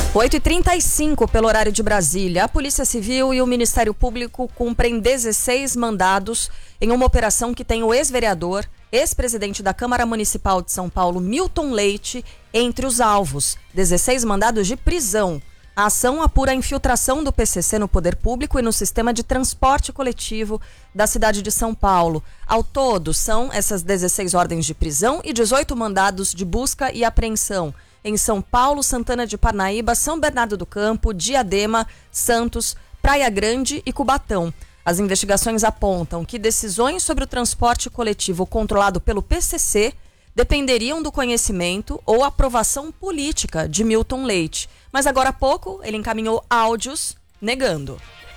8h35 pelo horário de Brasília. A Polícia Civil e o Ministério Público cumprem 16 mandados em uma operação que tem o ex-vereador, ex-presidente da Câmara Municipal de São Paulo, Milton Leite, entre os alvos. 16 mandados de prisão. A ação apura a infiltração do PCC no poder público e no sistema de transporte coletivo da cidade de São Paulo. Ao todo, são essas 16 ordens de prisão e 18 mandados de busca e apreensão em São Paulo, Santana de Parnaíba, São Bernardo do Campo, Diadema, Santos, Praia Grande e Cubatão. As investigações apontam que decisões sobre o transporte coletivo controlado pelo PCC dependeriam do conhecimento ou aprovação política de Milton Leite. Mas agora há pouco ele encaminhou áudios negando.